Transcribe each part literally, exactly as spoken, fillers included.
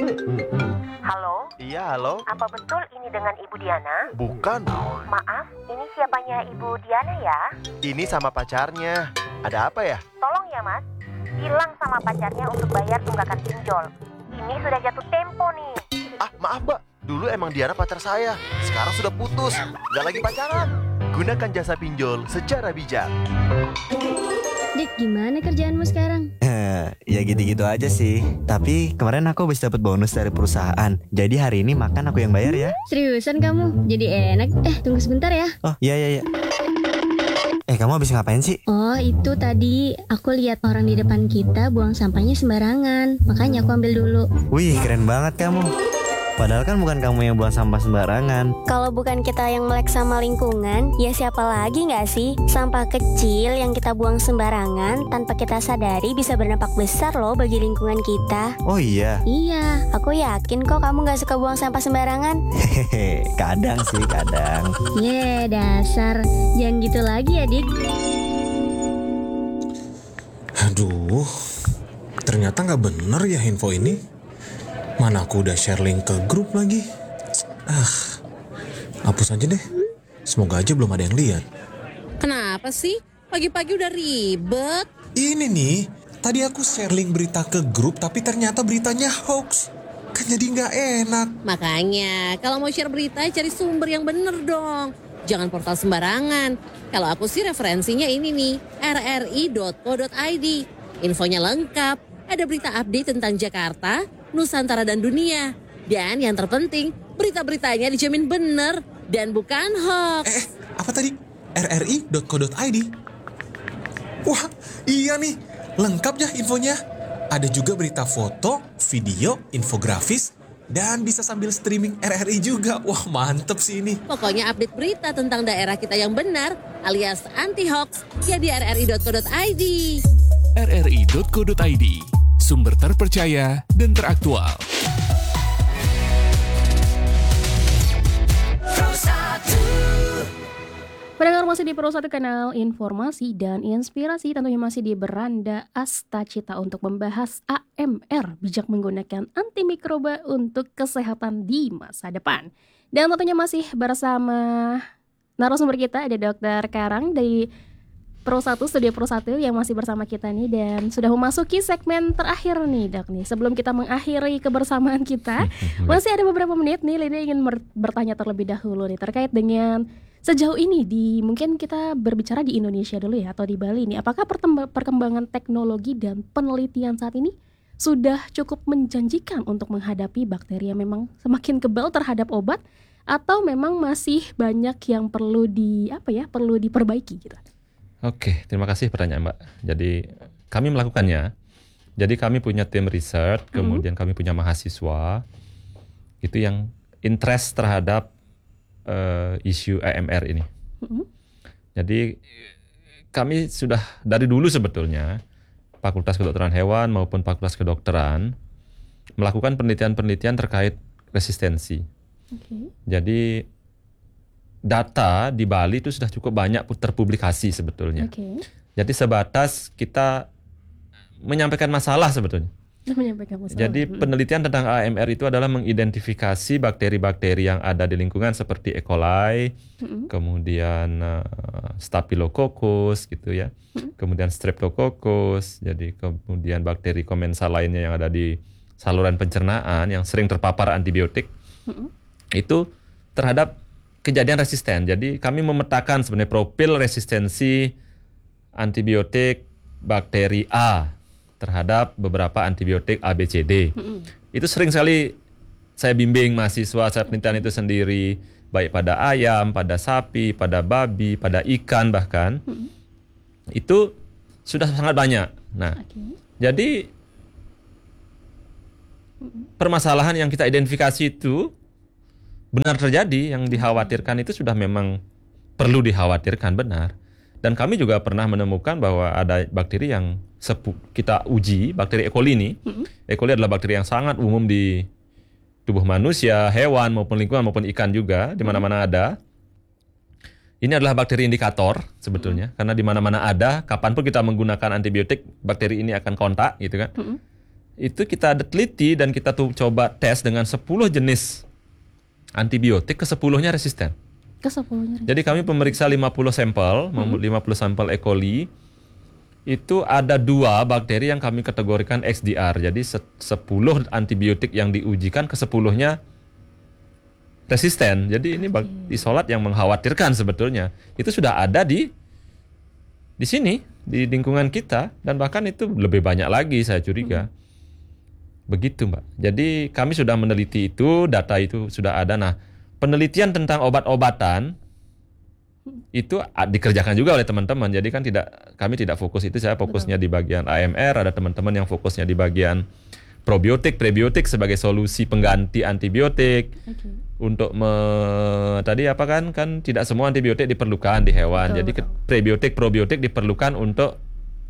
Halo? Iya, halo? Apa betul ini dengan Ibu Diana? Bukan. Maaf, ini siapanya Ibu Diana ya? Ini sama pacarnya. Ada apa ya? Tolong ya Mas, bilang sama pacarnya untuk bayar tunggakan pinjol. Ini sudah jatuh tempo nih. Ah, maaf, Mbak. Dulu emang Diana pacar saya. Sekarang sudah putus. Nggak lagi pacaran. Gunakan jasa pinjol secara bijak. Dik, gimana kerjaanmu sekarang? Eh, ya gitu-gitu aja sih. Tapi kemarin aku habis dapat bonus dari perusahaan. Jadi hari ini makan aku yang bayar ya. Seriusan kamu? Jadi enak. Eh, tunggu sebentar ya. Oh, iya iya iya. Eh, kamu habis ngapain sih? Oh, itu tadi aku lihat orang di depan kita buang sampahnya sembarangan. Makanya aku ambil dulu. Wih, keren banget kamu. Padahal kan bukan kamu yang buang sampah sembarangan. Kalau bukan kita yang melek sama lingkungan, ya siapa lagi nggak sih? Sampah kecil yang kita buang sembarangan tanpa kita sadari bisa berdampak besar loh bagi lingkungan kita. Oh iya. Iya, aku yakin kok kamu nggak suka buang sampah sembarangan. Hehehe, kadang sih kadang. Ye, dasar. Jangan gitu lagi ya, Dik. Aduh, ternyata nggak bener ya info ini. Mana aku udah share link ke grup lagi. Ah, hapus aja deh. Semoga aja belum ada yang lihat. Kenapa sih? Pagi-pagi udah ribet. Ini nih, tadi aku share link berita ke grup tapi ternyata beritanya hoax. Kan jadi nggak enak. Makanya, kalau mau share berita cari sumber yang bener dong. Jangan portal sembarangan. Kalau aku sih referensinya ini nih, r r i dot co dot i d. Infonya lengkap. Ada berita update tentang Jakarta, Nusantara dan dunia. Dan yang terpenting, berita-beritanya dijamin bener dan bukan hoax. Eh, eh, apa tadi? r r i dot co dot i d. Wah, iya nih. Lengkap ya infonya. Ada juga berita foto, video, infografis, dan bisa sambil streaming R R I juga. Wah, mantep sih ini. Pokoknya update berita tentang daerah kita yang benar alias anti hoax ya di r r i dot co dot i d. r r i dot co dot i d, sumber terpercaya dan teraktual. Pendengar masih di Pro satu Kanal Informasi dan Inspirasi, tentunya masih di Beranda Asta Cita untuk membahas A M R, bijak menggunakan antimikroba untuk kesehatan di masa depan. Dan tentunya masih bersama narasumber kita, ada Dokter Karang dari Pro satu, Studio Pro satu yang masih bersama kita nih, dan sudah memasuki segmen terakhir nih Dok nih. Sebelum kita mengakhiri kebersamaan kita, masih ada beberapa menit nih, Lina ingin bertanya terlebih dahulu nih terkait dengan sejauh ini di mungkin kita berbicara di Indonesia dulu ya, atau di Bali nih, apakah perkembangan teknologi dan penelitian saat ini sudah cukup menjanjikan untuk menghadapi bakteri yang memang semakin kebal terhadap obat, atau memang masih banyak yang perlu di apa ya perlu diperbaiki gitu? Oke, terima kasih pertanyaan Mbak. Jadi kami melakukannya. Jadi kami punya tim research, kemudian mm-hmm. kami punya mahasiswa itu yang interest terhadap Uh, isu A M R ini. Mm-hmm. Jadi kami sudah dari dulu sebetulnya Fakultas Kedokteran Hewan maupun Fakultas Kedokteran melakukan penelitian-penelitian terkait resistensi. Okay. Jadi data di Bali itu sudah cukup banyak terpublikasi sebetulnya. Okay. Jadi sebatas kita menyampaikan masalah sebetulnya. Jadi penelitian tentang A M R itu adalah mengidentifikasi bakteri-bakteri yang ada di lingkungan seperti E. coli, mm-hmm. kemudian uh, Staphylococcus gitu ya, mm-hmm. kemudian Streptococcus, jadi kemudian bakteri komensal lainnya yang ada di saluran pencernaan yang sering terpapar antibiotik, mm-hmm. itu terhadap kejadian resisten. Jadi kami memetakan sebenarnya profil resistensi antibiotik bakteri A terhadap beberapa antibiotik A, B, C, D. Mm-hmm. Itu sering sekali saya bimbing mahasiswa, saya penelitian itu sendiri, baik pada ayam, pada sapi, pada babi, pada ikan bahkan. Mm-hmm. Itu sudah sangat banyak. Nah, okay. jadi mm-hmm. permasalahan yang kita identifikasi itu benar terjadi, yang dikhawatirkan itu sudah memang perlu dikhawatirkan benar. Dan kami juga pernah menemukan bahwa ada bakteri yang sepu, kita uji, bakteri E. coli ini. Mm-hmm. E. coli adalah bakteri yang sangat umum di tubuh manusia, hewan maupun lingkungan maupun ikan juga, di mana-mana ada. Ini adalah bakteri indikator sebetulnya, mm-hmm. karena di mana-mana ada, kapanpun kita menggunakan antibiotik, bakteri ini akan kontak gitu kan. Mm-hmm. itu kita ada teliti dan kita tuh coba tes dengan sepuluh jenis antibiotik, ke sepuluhnya resisten. Ke sepuluhnya. Jadi kami pemeriksa lima puluh sampel, Hmm. lima puluh sampel E. coli. Itu ada dua bakteri yang kami kategorikan X D R. Jadi se- sepuluh antibiotik yang diujikan, ke sepuluhnya resisten. Jadi ini bak- isolat yang mengkhawatirkan sebetulnya. Itu sudah ada di di sini, di lingkungan kita, dan bahkan itu lebih banyak lagi saya curiga. Begitu, Mbak. Jadi kami sudah meneliti itu, data itu sudah ada. Nah, penelitian tentang obat-obatan itu a- dikerjakan juga oleh teman-teman. Jadi kan tidak, kami tidak fokus itu. Saya fokusnya di bagian A M R. Ada teman-teman yang fokusnya di bagian probiotik, prebiotik sebagai solusi pengganti antibiotik. Oke. Untuk me, tadi apa kan kan tidak semua antibiotik diperlukan di hewan. Betul, Jadi ke- betul. prebiotik, probiotik diperlukan untuk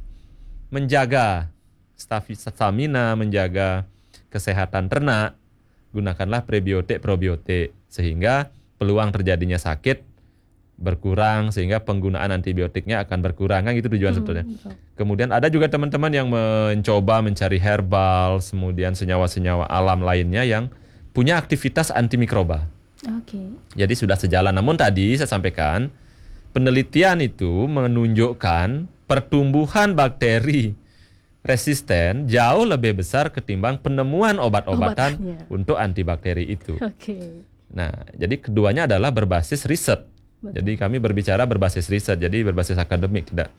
menjaga stafi- stamina, menjaga kesehatan ternak. Gunakanlah prebiotik, probiotik sehingga peluang terjadinya sakit berkurang, sehingga penggunaan antibiotiknya akan berkurang, kan gitu tujuan Hmm, sebetulnya. betul. Kemudian ada juga teman-teman yang mencoba mencari herbal, kemudian senyawa-senyawa alam lainnya yang punya aktivitas antimikroba. Oke. Jadi sudah sejalan. Namun tadi saya sampaikan, penelitian itu menunjukkan pertumbuhan bakteri resisten jauh lebih besar ketimbang penemuan obat-obatan Obatannya. untuk antibakteri itu. Oke. Nah, jadi keduanya adalah berbasis riset. Betul. Jadi kami berbicara berbasis riset, jadi berbasis akademik, tidak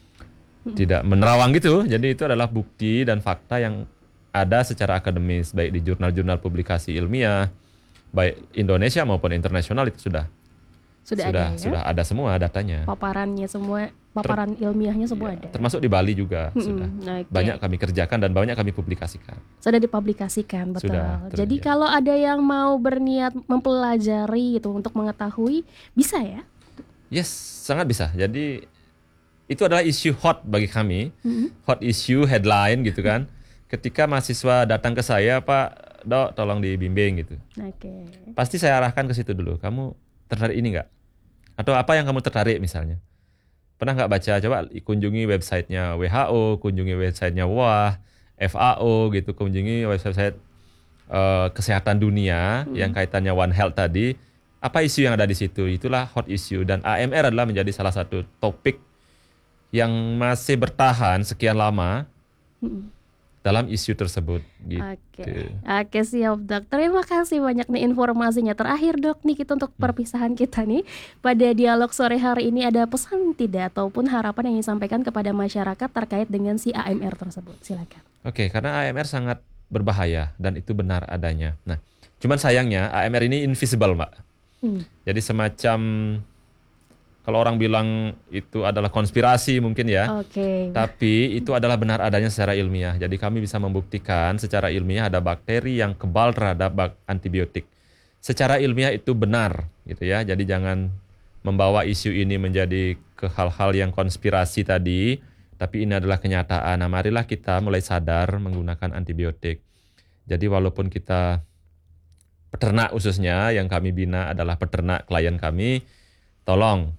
tidak menerawang gitu. Jadi itu adalah bukti dan fakta yang ada secara akademis, baik di jurnal-jurnal publikasi ilmiah, baik Indonesia maupun internasional itu sudah Sudah, sudah, ada ya. sudah ada semua datanya. Paparannya semua, paparan ilmiahnya semua ada. Termasuk di Bali juga Mm-mm, sudah oke. banyak kami kerjakan dan banyak kami publikasikan. Sudah dipublikasikan, betul. Sudah, Jadi terlihat. kalau ada yang mau berniat mempelajari itu untuk mengetahui, bisa ya? Yes, sangat bisa. Jadi itu adalah isu hot bagi kami, Mm-mm. hot issue headline gitu kan. Ketika mahasiswa datang ke saya, Pak, Dok, tolong dibimbing gitu. Oke. Pasti saya arahkan ke situ dulu. Kamu tertarik ini nggak? Atau apa yang kamu tertarik misalnya? Pernah nggak baca? Coba kunjungi websitenya W H O, kunjungi websitenya W A H, F A O gitu, kunjungi website eh, kesehatan dunia yang kaitannya One Health tadi. Apa isu yang ada di situ? Itulah hot issue, dan A M R adalah menjadi salah satu topik yang masih bertahan sekian lama Mm-mm. dalam isu tersebut gitu. Oke, oke siap dok. Terima kasih banyak nih informasinya. Terakhir dok nih kita untuk perpisahan kita nih pada dialog sore hari ini, ada pesan tidak ataupun harapan yang disampaikan kepada masyarakat terkait dengan si A M R tersebut? Silakan. Oke, karena A M R sangat berbahaya dan itu benar adanya. Nah, cuman sayangnya A M R ini invisible, Mbak. Hmm. Jadi semacam kalau orang bilang itu adalah konspirasi mungkin ya. Oke. Tapi itu adalah benar adanya secara ilmiah. Jadi kami bisa membuktikan secara ilmiah ada bakteri yang kebal terhadap bak- antibiotik. Secara ilmiah itu benar gitu ya. Jadi jangan membawa isu ini menjadi ke hal-hal yang konspirasi tadi, tapi ini adalah kenyataan. Nah, marilah kita mulai sadar menggunakan antibiotik. Jadi walaupun kita peternak khususnya yang kami bina adalah peternak klien kami, tolong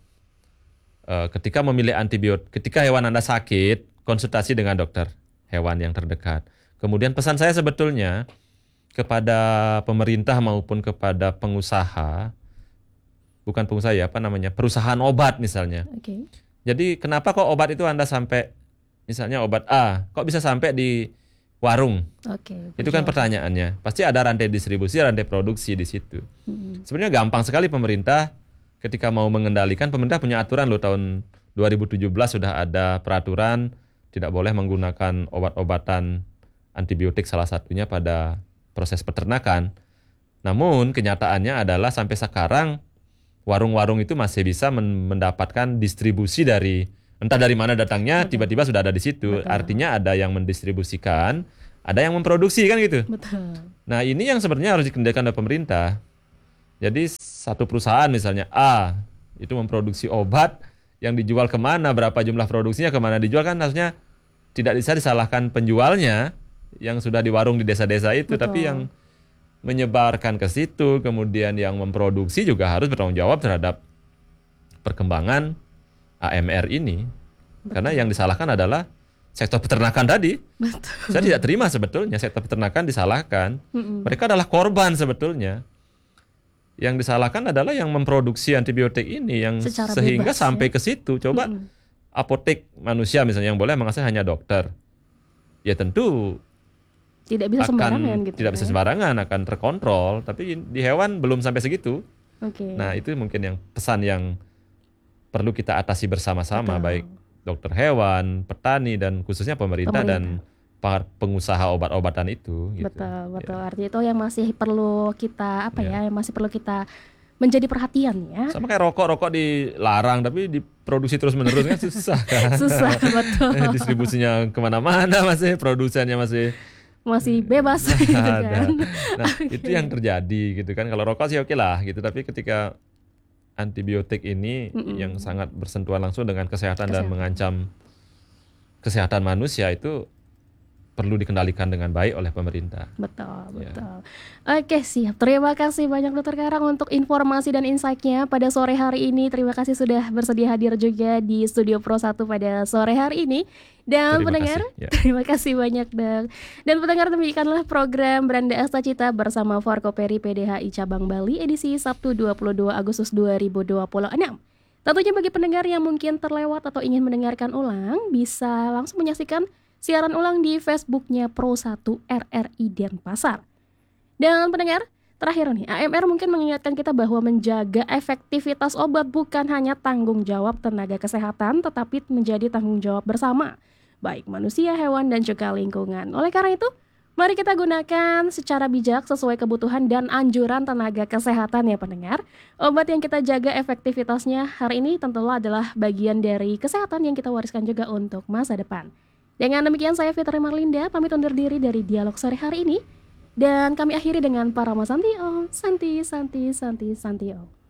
Uh, ketika memilih antibiotik, ketika hewan Anda sakit, konsultasi dengan dokter hewan yang terdekat. Kemudian pesan saya sebetulnya kepada pemerintah maupun kepada pengusaha, bukan pengusaha ya, apa namanya, perusahaan obat misalnya. Oke. Jadi kenapa kok obat itu Anda sampai, misalnya obat A, kok bisa sampai di warung? Oke. Itu kan betul. pertanyaannya. Pasti ada rantai distribusi, rantai produksi di situ. Mm-mm. Sebenarnya gampang sekali pemerintah ketika mau mengendalikan. Pemerintah punya aturan loh, tahun dua ribu tujuh belas sudah ada peraturan tidak boleh menggunakan obat-obatan antibiotik salah satunya pada proses peternakan. Namun kenyataannya adalah sampai sekarang warung-warung itu masih bisa men- mendapatkan distribusi dari entah dari mana datangnya, Betul. tiba-tiba sudah ada di situ. Betul. Artinya ada yang mendistribusikan, ada yang memproduksi kan gitu. Betul. Nah, ini yang sebenarnya harus dikendalikan oleh pemerintah. Jadi satu perusahaan misalnya A itu memproduksi obat yang dijual kemana, berapa jumlah produksinya, kemana dijual, kan harusnya tidak bisa disalahkan penjualnya yang sudah di warung di desa-desa itu. Betul. Tapi yang menyebarkan ke situ, kemudian yang memproduksi juga harus bertanggung jawab terhadap perkembangan A M R ini. Karena yang disalahkan adalah sektor peternakan tadi. Betul. Saya tidak terima sebetulnya sektor peternakan disalahkan. Mm-mm. Mereka adalah korban sebetulnya. Yang disalahkan adalah yang memproduksi antibiotik ini yang Secara sehingga bebas, sampai ya. ke situ. Coba Mm-mm. apotek manusia misalnya yang boleh mengakses hanya dokter. Ya tentu Tidak bisa sembarangan akan gitu. tidak bisa ya. sembarangan, akan terkontrol. Tapi di hewan belum sampai segitu. Oke. Nah itu mungkin yang pesan yang perlu kita atasi bersama-sama, Betul. baik dokter hewan, petani, dan khususnya pemerintah, Pemerintah. dan para pengusaha obat-obatan itu. Gitu. Betul, betul. Ya. Artinya itu yang masih perlu kita apa Ya. ya, yang masih perlu kita menjadi perhatian ya. Sama kayak rokok, rokok dilarang tapi diproduksi terus-menerus kan susah kan. Susah, betul. Distribusinya kemana-mana masih, produsennya masih Masih bebas gitu ada. kan. Nah itu yang terjadi gitu kan. Kalau rokok sih oke lah gitu, tapi ketika antibiotik ini Mm-mm. yang sangat bersentuhan langsung dengan kesehatan, dan Kesehatan. mengancam kesehatan manusia, itu perlu dikendalikan dengan baik oleh pemerintah. Betul, Ya. betul. Oke, siap. Terima kasih banyak Dokter Karang untuk informasi dan insight-nya pada sore hari ini. Terima kasih sudah bersedia hadir juga di Studio Pro satu pada sore hari ini. Dan Terima pendengar, kasih, ya. terima kasih banyak Dok. Dan pendengar, demikianlah program Beranda Asta Cita bersama Forkoperi P D H I Cabang Bali edisi Sabtu dua puluh dua Agustus dua ribu dua puluh enam. Tentunya bagi pendengar yang mungkin terlewat atau ingin mendengarkan ulang, bisa langsung menyaksikan siaran ulang di Facebooknya Pro satu R R I Denpasar. Dan pendengar, terakhir nih, A M R mungkin mengingatkan kita bahwa menjaga efektivitas obat bukan hanya tanggung jawab tenaga kesehatan, tetapi menjadi tanggung jawab bersama, baik manusia, hewan, dan juga lingkungan. Oleh karena itu, mari kita gunakan secara bijak sesuai kebutuhan dan anjuran tenaga kesehatan ya pendengar. Obat yang kita jaga efektivitasnya hari ini tentulah adalah bagian dari kesehatan yang kita wariskan juga untuk masa depan. Dengan demikian saya Fitri Marlinda pamit undur diri dari Dialog Sore hari ini. Dan kami akhiri dengan Parama Santio, Santi, Santi, Santi, Santio.